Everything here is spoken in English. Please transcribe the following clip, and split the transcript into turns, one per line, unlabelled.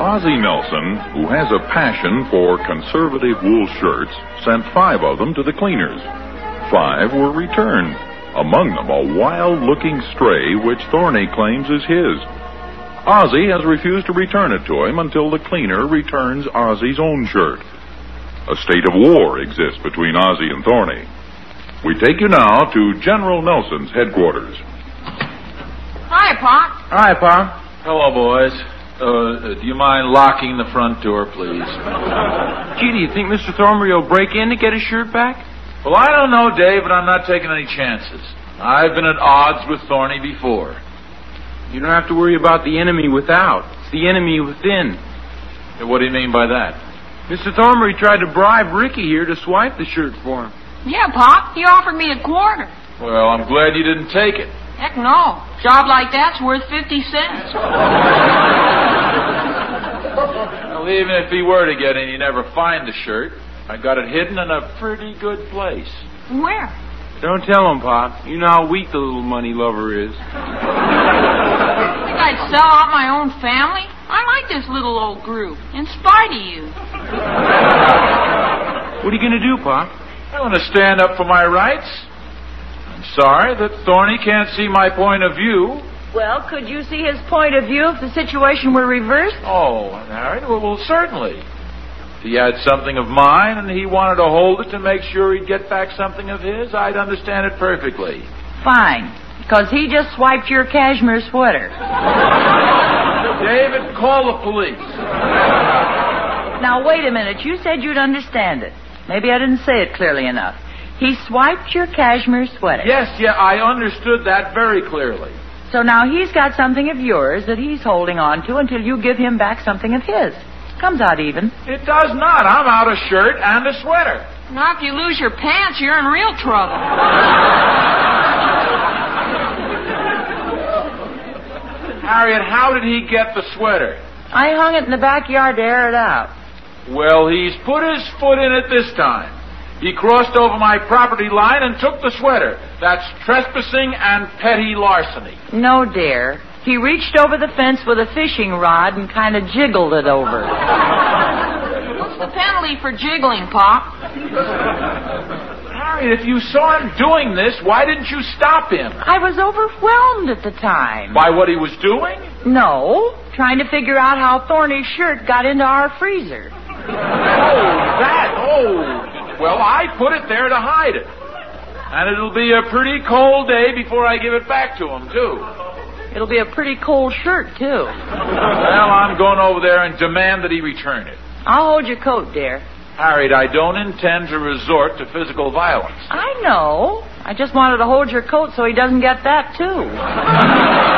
Ozzie Nelson, who has a passion for conservative wool shirts, sent 5 of them to the cleaners. 5 were returned. Among them, a wild-looking stray which Thorny claims is his. Ozzie has refused to return it to him until the cleaner returns Ozzie's own shirt. A state of war exists between Ozzie and Thorny. We take you now to General Nelson's headquarters.
Hi, Pop.
Hi, Pop.
Hello, boys. Do you mind locking the front door, please?
Gee, do you think Mr. Thornbury will break in to get his shirt back?
Well, I don't know, Dave, but I'm not taking any chances. I've been at odds with Thorny before.
You don't have to worry about the enemy without. It's the enemy within.
What do you mean by that?
Mr. Thornbury tried to bribe Ricky here to swipe the shirt for him.
Yeah, Pop. He offered me a quarter.
Well, I'm glad you didn't take it.
Heck no. Job like that's worth 50 cents.
Well, even if he were to get in, he'd never find the shirt. I got it hidden in a pretty good place.
Where?
Don't tell him, Pop. You know how weak the little money lover is.
Think I'd sell out my own family? I like this little old group, in spite of you.
What are you going to do, Pop?
I want to stand up for my rights. I'm sorry that Thorny can't see my point of view.
Well, could you see his point of view if the situation were reversed?
Oh, Harry, well, certainly. If he had something of mine and he wanted to hold it to make sure he'd get back something of his, I'd understand it perfectly.
Fine, because he just swiped your cashmere sweater.
David, call the police.
Now, wait a minute. You said you'd understand it. Maybe I didn't say it clearly enough. He swiped your cashmere sweater.
Yes, I understood that very clearly.
So now he's got something of yours that he's holding on to until you give him back something of his. Comes out even.
It does not. I'm out a shirt and a sweater.
Now, if you lose your pants, you're in real trouble.
Harriet, how did he get the sweater?
I hung it in the backyard to air it out.
Well, he's put his foot in it this time. He crossed over my property line and took the sweater. That's trespassing and petty larceny.
No, dear. He reached over the fence with a fishing rod and kind of jiggled it over.
What's the penalty for jiggling, Pop?
Harriet, if you saw him doing this, why didn't you stop him?
I was overwhelmed at the time.
By what he was doing?
No, trying to figure out how Thorny's shirt got into our freezer.
Well, I put it there to hide it. And it'll be a pretty cold day before I give it back to him, too.
It'll be a pretty cold shirt, too.
Well, I'm going over there and demand that he return it.
I'll hold your coat, dear.
Harriet, I don't intend to resort to physical violence.
I know. I just wanted to hold your coat so he doesn't get that, too.